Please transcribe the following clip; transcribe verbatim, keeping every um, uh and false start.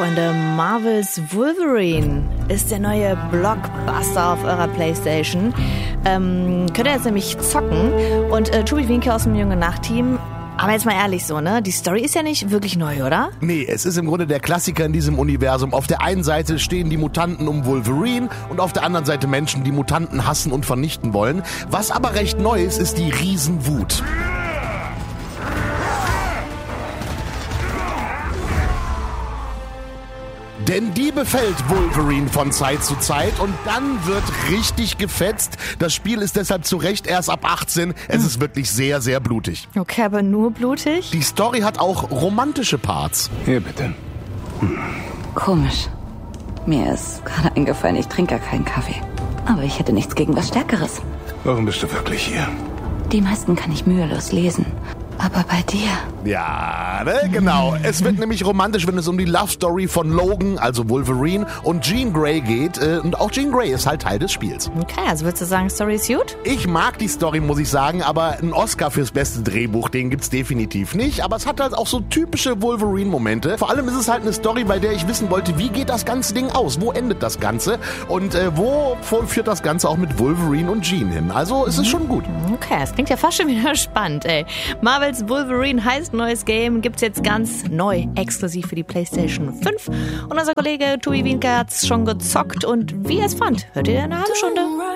Freunde, Marvels Wolverine ist der neue Blockbuster auf eurer Playstation. Ähm, könnt ihr jetzt nämlich zocken. Und äh, Tobi Wienke aus dem Junge Nacht-Team. Aber jetzt mal ehrlich so, ne? Die Story ist ja nicht wirklich neu, oder? Nee, es ist im Grunde der Klassiker in diesem Universum. Auf der einen Seite stehen die Mutanten um Wolverine und auf der anderen Seite Menschen, die Mutanten hassen und vernichten wollen. Was aber recht neu ist, ist die Riesenwut. Denn die befällt Wolverine von Zeit zu Zeit und dann wird richtig gefetzt. Das Spiel ist deshalb zu Recht erst ab achtzehn. Es hm. ist wirklich sehr, sehr blutig. Okay, aber nur blutig? Die Story hat auch romantische Parts. Hier, bitte. Hm. Komisch. Mir ist gerade eingefallen, ich trinke gar keinen Kaffee. Aber ich hätte nichts gegen was Stärkeres. Warum bist du wirklich hier? Die meisten kann ich mühelos lesen. Aber bei dir? Ja, ne, genau. Es wird nämlich romantisch, wenn es um die Love Story von Logan, also Wolverine, und Jean Grey geht. Und auch Jean Grey ist halt Teil des Spiels. Okay, also würdest du sagen, Story ist gut? Ich mag die Story, muss ich sagen, aber einen Oscar fürs beste Drehbuch, den gibt's definitiv nicht. Aber es hat halt auch so typische Wolverine-Momente. Vor allem ist es halt eine Story, bei der ich wissen wollte, wie geht das ganze Ding aus? Wo endet das Ganze? Und äh, wo führt das Ganze auch mit Wolverine und Jean hin? Also es ist schon gut. Okay, das klingt ja fast schon wieder spannend, ey. Marvel Wolverine heißt neues Game, gibt's jetzt ganz neu, exklusiv für die PlayStation fünf. Und unser Kollege Tobi Wienke hat's schon gezockt und wie er es fand, hört ihr in einer halben Stunde.